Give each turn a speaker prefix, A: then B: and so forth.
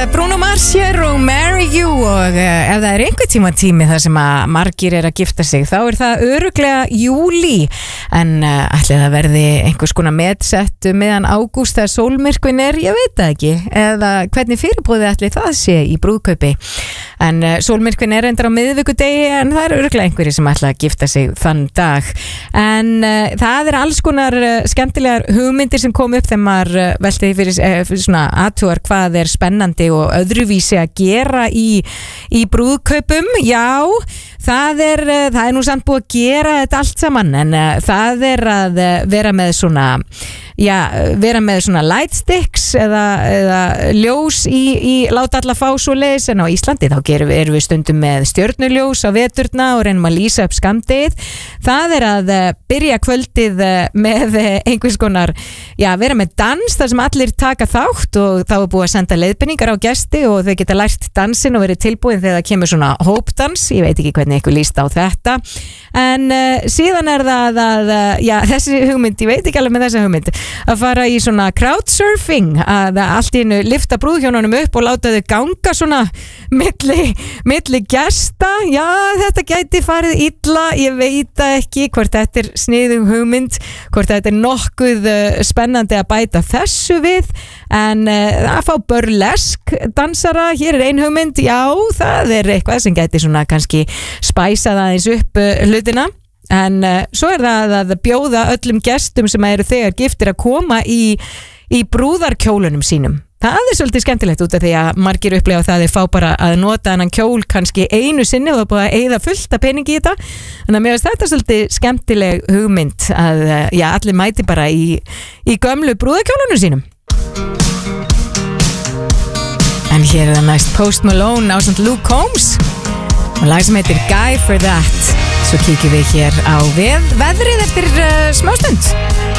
A: Bruno Mars hér og Marry You og ef það einhver tími þar sem að margir að gifta sig þá það örugglega júlí en ætli það verði einhvers konar medsett meðan ágúst þegar sólmyrkvinn ég veit það ekki eða hvernig fyrirboðið ætli það sé í brúðkaupi en sólmyrkvinn reyndar á miðvikudegi en það örugglega einhverjir sem ætla að gifta sig þann dag en það alls konar skemmtilegar hugmyndir sem kom upp þegar maður velti fyrir svona athugar hvað spennandi og öðruvísi að gera í brúðkaupum já, það nú samt búið að gera þetta allt saman en það að vera með svona lightsticks eða ljós í láta alla fá svo leis en á Íslandi þá erum við stundum með stjörnuljós á veturna og reynum að lýsa upp skammdegið það að byrja kvöldið með einhvers konar vera með dans þar sem allir taka þátt og þá búið að senda leiðbeiningar á gesti og þau geta lært dansin og verið tilbúin þegar það kemur svona hópdans ég veit ekki hvernig ykkur líst á þetta en síðan það að þessi hugmynd, ég veit ekki alveg með þessa hugmynd að fara í svona crowdsurfing að allt í einu lyfta brúðhjónunum upp og láta þau ganga svona milli gesta já, þetta gæti farið illa ég veit ekki hvort þetta sniðug hugmynd, hvort þetta nokkuð spennandi að bæta þessu við en að fá burlesk dansara, hér ein hugmynd já, það eitthvað sem gæti svona kannski spæsað aðeins upp hlutina en svo það að bjóða öllum gestum sem eru þegar giftir að koma í brúðarkjólunum sínum það svolítið skemmtilegt út af því að margir upplega það fá bara að nota þennan kjól kannski einu sinni og það búið að eyða fullt af peningi í þetta þannig að mér finnst þetta svolítið skemmtileg hugmynd að allir mæti bara í gömlu brúðarkjólunum sínum en hér það næst Post Malone ásamt Luke Combs og lag sem heitir Guy for That svo kíkjum við hér á veðrið eftir smástund